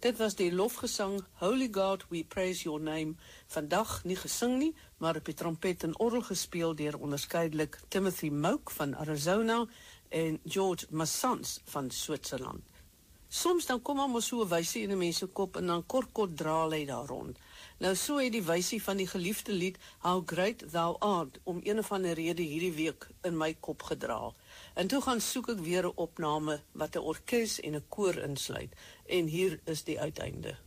Dit was die lofgesang Holy God, We Praise Your Name. Vandag nie gesing nie, maar op die trompet en orgel gespeel deur onderskeidelik Timothy Mouk van Arizona en George Massans van Switserland. Soms dan kom maar so 'n wysie in 'n mens se kop en dan kort draal hy daar rond. Nou so het die wysie van die geliefde lied How Great Thou Art om een of ander rede hierdie week in my kop gedra. En toe gaan soek ek weer 'n opname wat 'n orkes en 'n koor insluit en hier is die uiteinde.